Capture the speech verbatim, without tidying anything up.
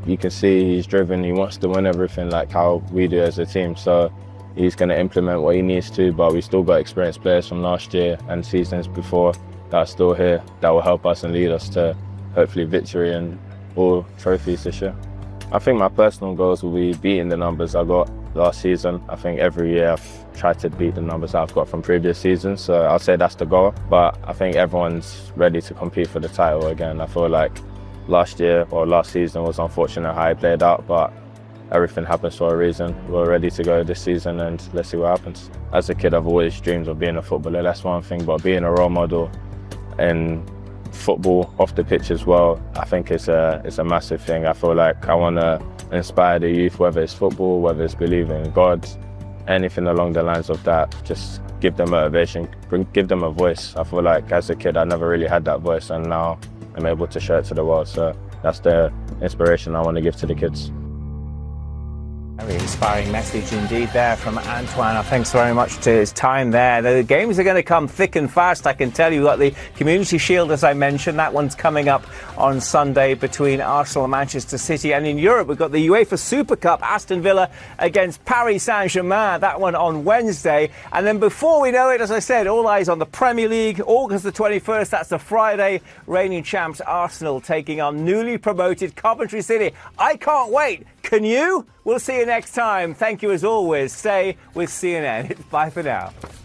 you can see he's driven, he wants to win everything like how we do as a team. So he's going to implement what he needs to, but we still got experienced players from last year and seasons before that are still here that will help us and lead us to hopefully victory and all trophies this year. I think my personal goals will be beating the numbers I got last season. I think every year I've tried to beat the numbers I've got from previous seasons, so I'll say that's the goal. But I think everyone's ready to compete for the title again. I feel like last year or last season was unfortunate how it played out, but everything happens for a reason. We're ready to go this season and let's see what happens. As a kid, I've always dreamed of being a footballer, that's one thing, but being a role model in football, off the pitch as well, I think it's a, it's a massive thing. I feel like I want to inspire the youth, whether it's football, whether it's believing in God, anything along the lines of that. Just give them motivation, bring, give them a voice. I feel like as a kid, I never really had that voice, and now I'm able to show it to the world. So that's the inspiration I want to give to the kids. Very inspiring message indeed there from Antoine. Thanks very much to his time there. The games are going to come thick and fast, I can tell you. We've got the Community Shield, as I mentioned. That one's coming up on Sunday between Arsenal and Manchester City. And in Europe, we've got the UEFA Super Cup, Aston Villa against Paris Saint-Germain. That one on Wednesday. And then before we know it, as I said, all eyes on the Premier League. August the twenty-first, that's the Friday. Reigning champs Arsenal taking on newly promoted Coventry City. I can't wait. Can you? We'll see you next time. Thank you as always. Stay with C N N. Bye for now.